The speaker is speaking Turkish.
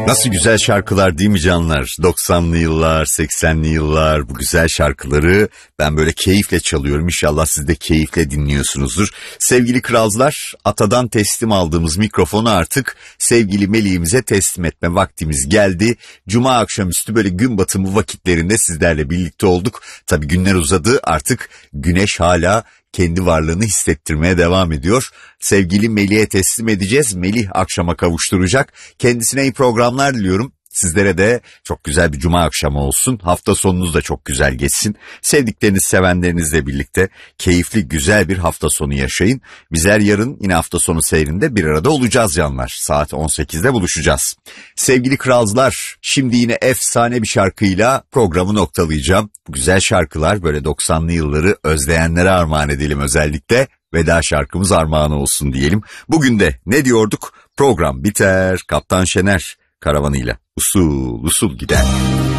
Nasıl güzel şarkılar değil mi canlar? 90'lı yıllar, 80'li yıllar, bu güzel şarkıları ben böyle keyifle çalıyorum. İnşallah siz de keyifle dinliyorsunuzdur. Sevgili kralcılar, atadan teslim aldığımız mikrofonu artık sevgili Melih'imize teslim etme vaktimiz geldi. Cuma akşamüstü böyle gün batımı vakitlerinde sizlerle birlikte olduk. Tabii günler uzadı, artık güneş hala kendi varlığını hissettirmeye devam ediyor. Sevgili Melih'e teslim edeceğiz. Melih akşama kavuşturacak. Kendisine iyi programlar diliyorum. Sizlere de çok güzel bir cuma akşamı olsun. Hafta sonunuz da çok güzel geçsin. Sevdikleriniz, sevenlerinizle birlikte keyifli, güzel bir hafta sonu yaşayın. Bizler yarın yine hafta sonu seyrinde bir arada olacağız canlar. Saat 18'de buluşacağız. Sevgili kralcılar, şimdi yine efsane bir şarkıyla programı noktalayacağım. Bu güzel şarkılar böyle 90'lı yılları özleyenlere armağan edelim özellikle. Veda şarkımız armağan olsun diyelim. Bugün de ne diyorduk? Program biter, Kaptan Şener karavanıyla usul usul gider.